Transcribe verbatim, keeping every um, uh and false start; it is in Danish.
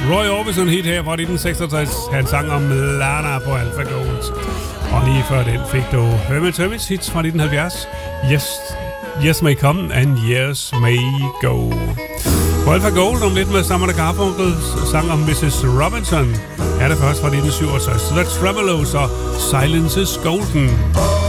Roy Orbison hit her fra nitten seksogtres. Han sang om Lana på Alpha Gold. Og lige før den fik du Herman Hermits hits fra nitten halvfjerds. Yes, yes May Come and Yes May Go. På Alpha Gold om lidt med Simon og Garfunkel sang om missus Robinson. Er det først fra nitten syvogtres. The Tremeloes og Silence is Golden.